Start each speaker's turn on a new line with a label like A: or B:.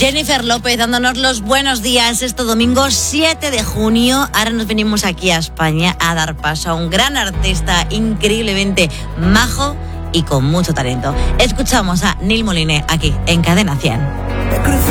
A: Jennifer López dándonos los buenos días este domingo 7 de junio. Ahora nos venimos aquí a España a dar paso a un gran artista increíblemente majo y con mucho talento. Escuchamos a Neil Moliner aquí en Cadena 100.